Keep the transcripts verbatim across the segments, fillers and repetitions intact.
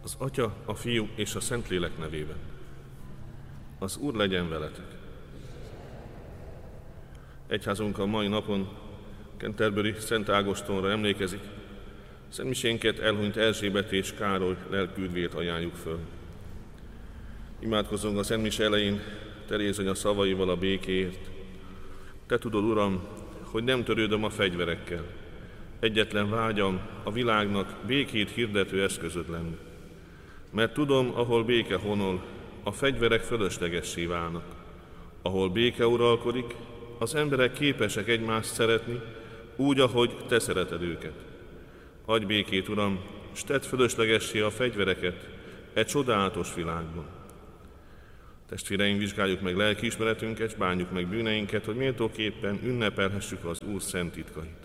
Az Atya, a Fiú és a Szentlélek nevében. Az Úr legyen veletek! Egyházunk a mai napon Canterbury Szent Ágostonra emlékezik. Szentmisénket elhunyt Erzsébet és Károly lelküdvét ajánljuk föl. Imádkozzunk a Szentmise elején Teréz anya szavaival a békéért. Te tudod, Uram, hogy nem törődöm a fegyverekkel. Egyetlen vágyam a világnak békét hirdető eszközöd lenni. Mert tudom, ahol béke honol, a fegyverek fölöslegessé válnak. Ahol béke uralkodik, az emberek képesek egymást szeretni, úgy, ahogy te szereted őket. Adj békét, Uram, s tedd fölöslegessé a fegyvereket e csodálatos világban. Testvéreim, vizsgáljuk meg lelkiismeretünket, s bánjuk meg bűneinket, hogy méltóképpen ünnepelhessük az Úr szent titkait.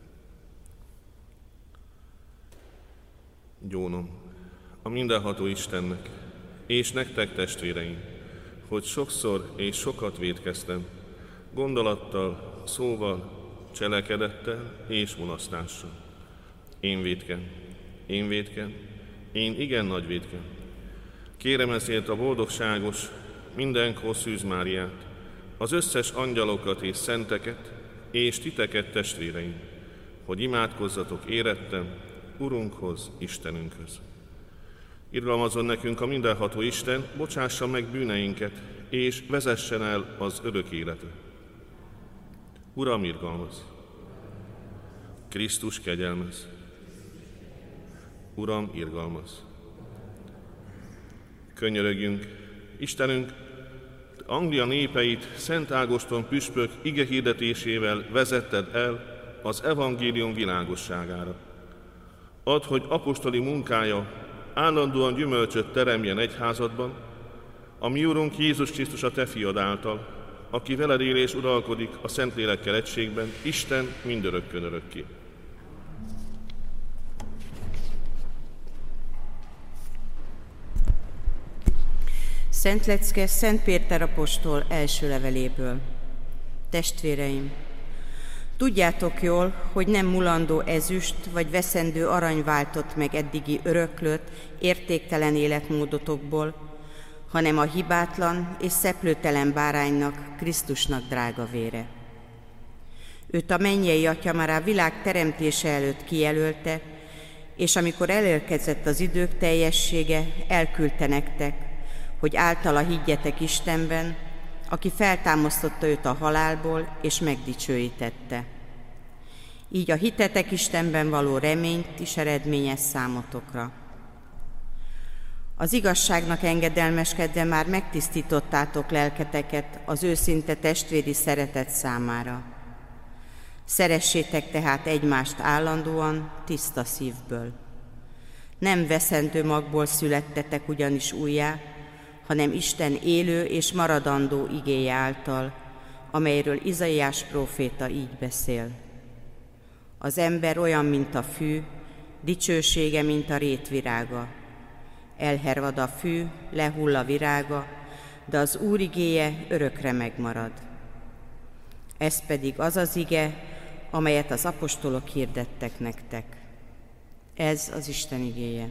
Gyónom a mindenható Istennek, és nektek, testvéreim, hogy sokszor és sokat vétkeztem, gondolattal, szóval, cselekedettel és mulasztással. Én vétkem, én vétkem, én igen nagy vétkem. Kérem ezért a boldogságos, mindenkor Szűz Máriát, az összes angyalokat és szenteket, és titeket, testvéreim, hogy imádkozzatok érettem Urunkhoz, Istenünkhöz. Irgalmazzon nekünk a mindenható Isten, bocsássa meg bűneinket, és vezessen el az örök életre. Uram, irgalmaz! Krisztus, kegyelmez! Uram, irgalmaz! Könyörögjünk, Istenünk, Anglia népeit Szent Ágoston püspök ige hirdetésével vezetted el az evangélium világosságára. Add, hogy apostoli munkája állandóan gyümölcsöt teremjen egyházadban, a mi Urunk Jézus Krisztus a te fiad által, aki veled él és uralkodik a Szentlélekkel egységben, Isten mindörökkön örökké. Szent lecke Szent Péter apostol első leveléből. Testvéreim, tudjátok jól, hogy nem mulandó ezüst vagy veszendő arany váltott meg eddigi öröklött, értéktelen életmódotokból, hanem a hibátlan és szeplőtelen báránynak, Krisztusnak drága vére. Őt a mennyei Atya már a világ teremtése előtt kijelölte, és amikor elérkezett az idők teljessége, elküldte nektek, hogy általa higgyetek Istenben, aki feltámasztotta őt a halálból, és megdicsőítette. Így a hitetek Istenben való reményt is eredményez számotokra. Az igazságnak engedelmeskedve már megtisztítottátok lelketeket az őszinte testvéri szeretet számára. Szeressétek tehát egymást állandóan, tiszta szívből. Nem veszendő magból születtetek ugyanis újjá, hanem Isten élő és maradandó igéje által, amelyről Izaiás próféta így beszél. Az ember olyan, mint a fű, dicsősége, mint a rétvirága. Elhervad a fű, lehull a virága, de az Úr igéje örökre megmarad. Ez pedig az az ige, amelyet az apostolok hirdettek nektek. Ez az Isten igéje.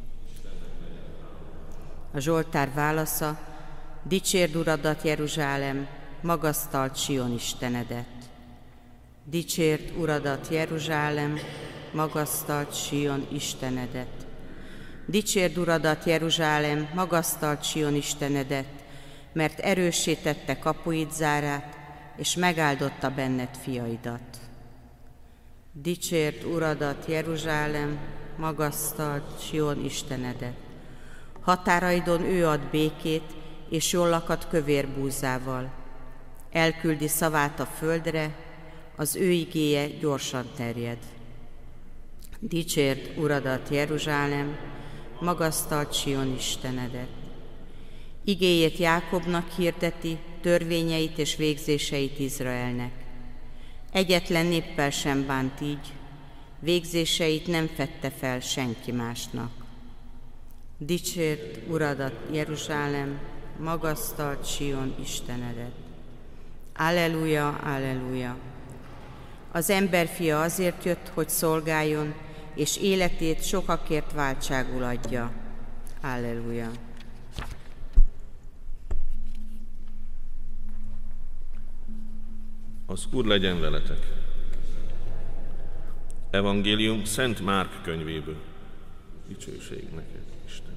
A Zsoltár válasza: dicsérd Uradat, Jeruzsálem, magasztald Sion Istenedet. Dicsérd Uradat, Jeruzsálem, magasztald Sion Istenedet. Dicsérd Uradat, Jeruzsálem, magasztald Sion Istenedet, mert erőssé tette kapuid zárát, és megáldotta benned fiaidat. Dicsérd Uradat, Jeruzsálem, magasztald Sion Istenedet. Határaidon ő ad békét, és jól lakat kövér búzával. Elküldi szavát a földre, az ő igéje gyorsan terjed. Dicsérd Uradat, Jeruzsálem, magasztald Sion Istenedet. Igéjét Jákobnak hirdeti, törvényeit és végzéseit Izraelnek. Egyetlen néppel sem bánt így, végzéseit nem fedte fel senki másnak. Dicsérd Uradat, Jeruzsálem, magasztald Sion Istenedet. Alleluja, alleluja! Az emberfia azért jött, hogy szolgáljon, és életét sokakért váltságul adja. Halleluja! Az Úr legyen veletek! Evangélium Szent Márk könyvéből. Dicsőség neked, Isten!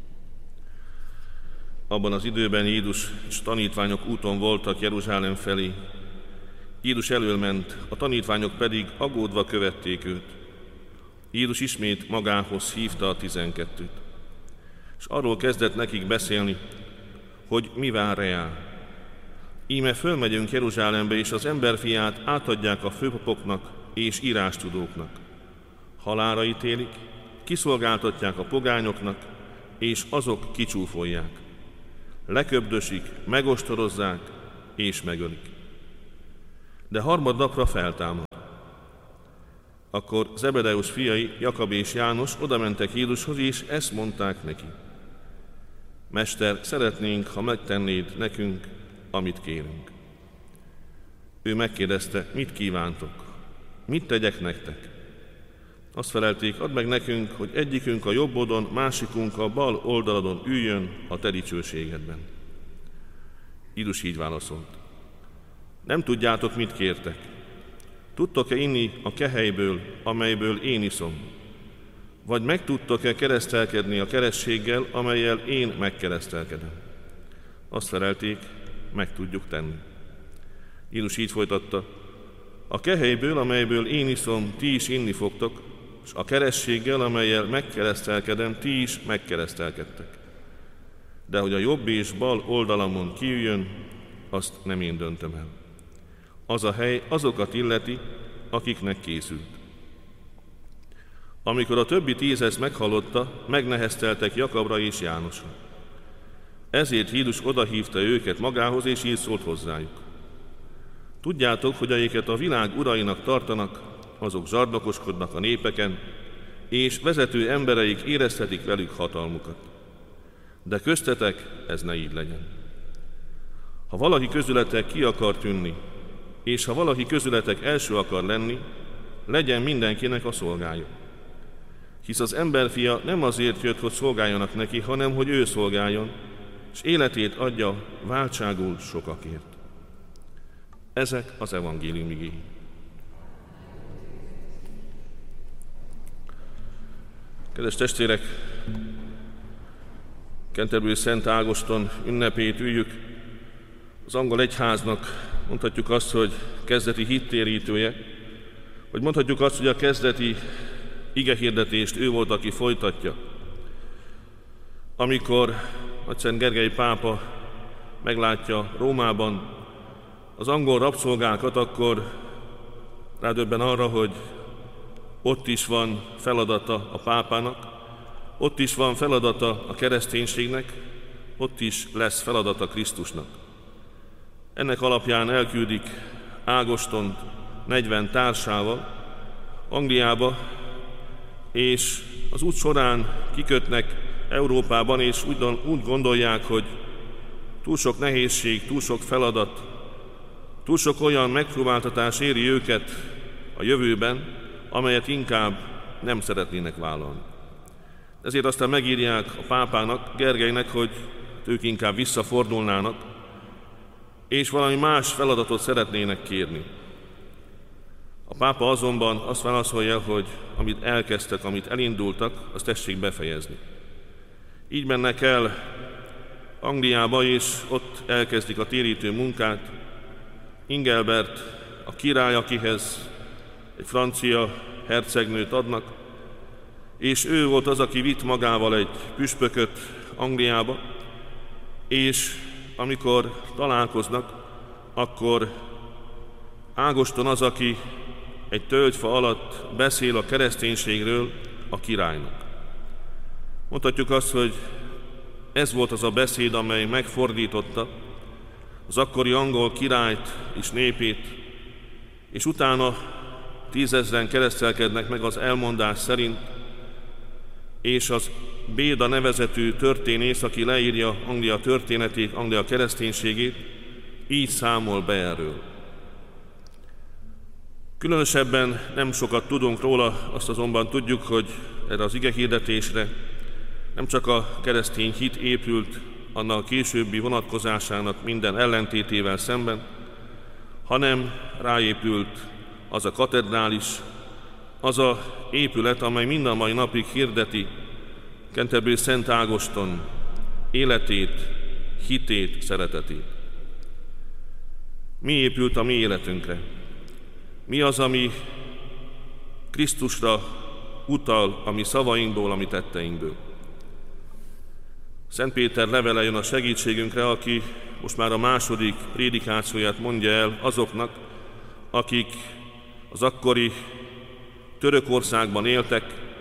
Abban az időben Jézus és tanítványok úton voltak Jeruzsálem felé. Jézus elől ment, a tanítványok pedig aggódva követték őt. Jézus ismét magához hívta a tizenkettőt, és arról kezdett nekik beszélni, hogy mi vár rá. Íme fölmegyünk Jeruzsálembe, és az emberfiát átadják a főpapoknak és írástudóknak. Halálra ítélik, kiszolgáltatják a pogányoknak, és azok kicsúfolják. Leköbdösik, megostorozzák és megölik. De harmadnapra feltámad. Akkor Zebedeus fiai, Jakab és János odamentek Jézushoz, és ezt mondták neki: Mester, szeretnénk, ha megtennéd nekünk, amit kérünk. Ő megkérdezte, mit kívántok? Mit tegyek nektek? Azt felelték, add meg nekünk, hogy egyikünk a jobb oldalon, másikunk a bal oldaladon üljön a te dicsőségedben. Jézus így válaszolt: Nem tudjátok, mit kértek. Tudtok-e inni a kehelyből, amelyből én iszom? Vagy meg tudtok-e keresztelkedni a kerességgel, amellyel én megkeresztelkedem? Azt felelték, meg tudjuk tenni. Jézus így folytatta: A kehelyből, amelyből én iszom, ti is inni fogtok, és a kerességgel, amellyel megkeresztelkedem, ti is megkeresztelkedtek. De hogy a jobb és bal oldalamon kiüljön, azt nem én döntöm el. Az a hely azokat illeti, akiknek készült. Amikor a többi tíz ezt meghallotta, megnehezteltek Jakabra és Jánosra. Ezért Jézus odahívta őket magához, és így szólt hozzájuk: Tudjátok, hogy akiket a világ urainak tartanak, azok zsarnokoskodnak a népeken, és vezető embereik éreztetik velük hatalmukat. De köztetek ez ne így legyen. Ha valaki közületek ki akar tűnni, és ha valaki közületek első akar lenni, legyen mindenkinek a szolgája. Hisz az emberfia nem azért jött, hogy szolgáljanak neki, hanem hogy ő szolgáljon, és életét adja váltságul sokakért. Ezek az evangélium igéi. Kedves testvérek, Canterbury Szent Ágoston ünnepét üljük. Az angol egyháznak mondhatjuk azt, hogy kezdeti hittérítője, vagy mondhatjuk azt, hogy a kezdeti igehirdetést ő volt, aki folytatja. Amikor Nagyszent Gergely pápa meglátja Rómában az angol rabszolgákat, akkor rádöbben arra, hogy ott is van feladata a pápának, ott is van feladata a kereszténységnek, ott is lesz feladata Krisztusnak. Ennek alapján elküldik Ágostont negyven társával Angliába, és az út során kikötnek Európában, és úgy gondolják, hogy túl sok nehézség, túl sok feladat, túl sok olyan megpróbáltatás éri őket a jövőben, amelyet inkább nem szeretnének vállalni. Ezért aztán megírják a pápának, Gergelynek, hogy ők inkább visszafordulnának, és valami más feladatot szeretnének kérni. A pápa azonban azt válaszolja, hogy amit elkezdtek, amit elindultak, azt tessék befejezni. Így mennek el Angliába, és ott elkezdik a térítő munkát. Ingelbert, a király, akihez egy francia hercegnőt adnak, és ő volt az, aki vitt magával egy püspököt Angliába, és amikor találkoznak, akkor Ágoston az, aki egy tölgyfa alatt beszél a kereszténységről a királynak. Mondhatjuk azt, hogy ez volt az a beszéd, amely megfordította az akkori angol királyt és népét, és utána tízezren keresztelkednek meg az elmondás szerint, és az Béda nevezetű történész, aki leírja Anglia történetét, Anglia kereszténységét, így számol be erről. Különösebben nem sokat tudunk róla, azt azonban tudjuk, hogy erre az igehirdetésre Nem csak a keresztény hit épült annak későbbi vonatkozásának minden ellentétével szemben, hanem ráépült az a katedrális, az a épület, amely mind a mai napig hirdeti Canterbury Szent Ágoston életét, hitét, szeretetét. Mi épült a mi életünkre? Mi az, ami Krisztusra utal a mi szavainkból, a mi tetteinkből? Szent Péter levele jön a segítségünkre, aki most már a második prédikációját mondja el azoknak, akik az akkori Törökországban éltek,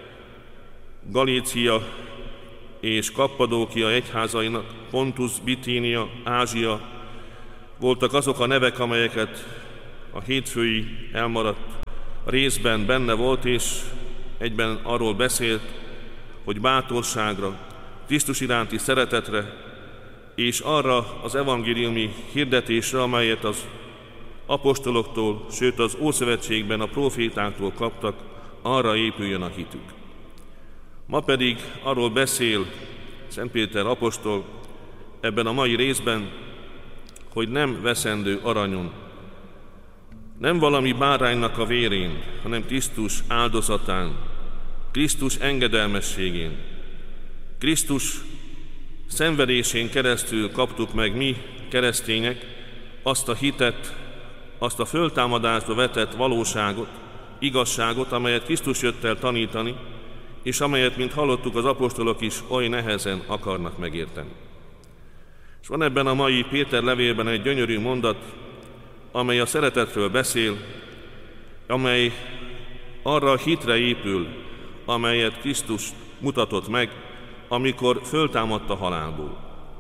Galícia és Kappadókia egyházainak, Pontus, Bitínia, Ázsia voltak azok a nevek, amelyeket a hétfői elmaradt részben benne volt, és egyben arról beszélt, hogy bátorságra, Krisztus iránti szeretetre és arra az evangéliumi hirdetésre, amelyet az apostoloktól, sőt az Ószövetségben a prófétáktól kaptak, arra épüljön a hitük. Ma pedig arról beszél Szent Péter apostol ebben a mai részben, hogy nem veszendő aranyon, nem valami báránynak a vérén, hanem Krisztus áldozatán, Krisztus engedelmességén, Krisztus szenvedésén keresztül kaptuk meg mi, keresztények, azt a hitet, azt a föltámadásba vetett valóságot, igazságot, amelyet Krisztus jött el tanítani, és amelyet, mint hallottuk, az apostolok is oly nehezen akarnak megérteni. És van ebben a mai Péter levélben egy gyönyörű mondat, amely a szeretetről beszél, amely arra a hitre épül, amelyet Krisztus mutatott meg, amikor föltámadt a halálból.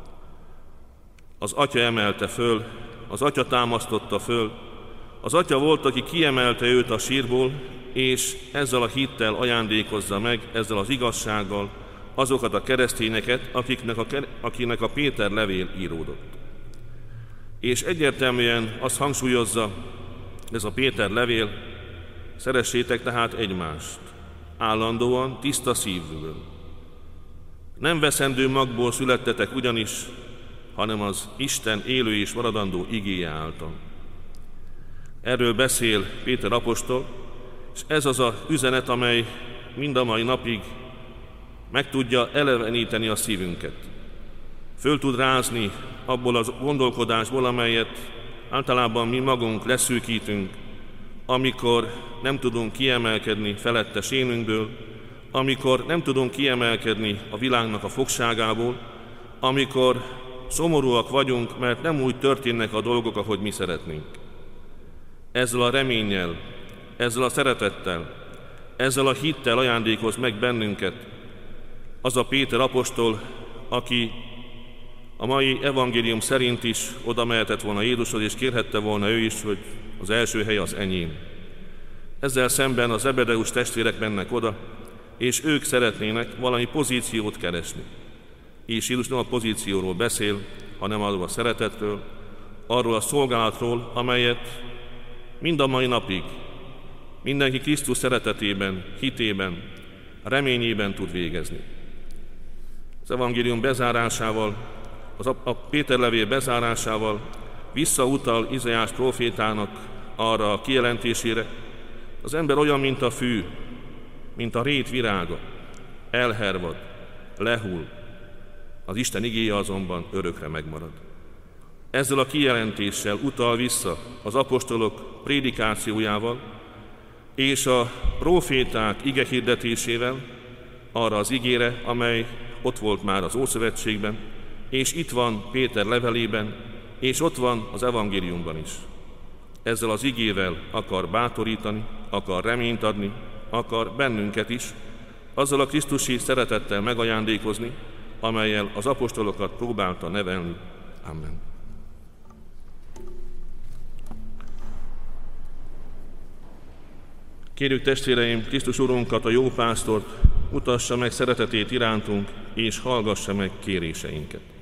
Az Atya emelte föl, az Atya támasztotta föl, az Atya volt, aki kiemelte őt a sírból, és ezzel a hittel ajándékozza meg, ezzel az igazsággal azokat a keresztényeket, akiknek a, akinek a Péter levél íródott. És egyértelműen azt hangsúlyozza ez a Péter levél, szeressétek tehát egymást, állandóan, tiszta szívből. Nem veszendő magból születtetek ugyanis, hanem az Isten élő és maradandó igéje által. Erről beszél Péter apostol, és ez az az üzenet, amely mind a mai napig meg tudja eleveníteni a szívünket. Föl tud rázni abból a gondolkodásból, amelyet általában mi magunk leszűkítünk, amikor nem tudunk kiemelkedni felettes énünkből, amikor nem tudunk kiemelkedni a világnak a fogságából, amikor szomorúak vagyunk, mert nem úgy történnek a dolgok, ahogy mi szeretnénk. Ezzel a reménnyel, ezzel a szeretettel, ezzel a hittel ajándékoz meg bennünket az a Péter apostol, aki a mai evangélium szerint is oda mehetett volna Jézushoz, és kérhette volna ő is, hogy az első hely az enyém. Ezzel szemben az Zebedeus testvérek mennek oda, és ők szeretnének valami pozíciót keresni. És Jézus nem a pozícióról beszél, hanem arról a szeretetről, arról a szolgálatról, amelyet mind a mai napig mindenki Krisztus szeretetében, hitében, reményében tud végezni. Az evangélium bezárásával, az a Péter levél bezárásával visszautal Izaiás prófétának arra a kijelentésére, az ember olyan, mint a fű, mint a rét virága, elhervad, lehull, az Isten igéje azonban örökre megmarad. Ezzel a kijelentéssel utal vissza az apostolok prédikációjával és a próféták igehirdetésével arra az igére, amely ott volt már az Ószövetségben, és itt van Péter levelében, és ott van az evangéliumban is. Ezzel az igével akar bátorítani, akar reményt adni, akar bennünket is, azzal a krisztusi szeretettel megajándékozni, amellyel az apostolokat próbálta nevelni. Amen. Kérjük testvéreim, Krisztus Urunkat, a jó pásztort, mutassa meg szeretetét irántunk, és hallgassa meg kéréseinket.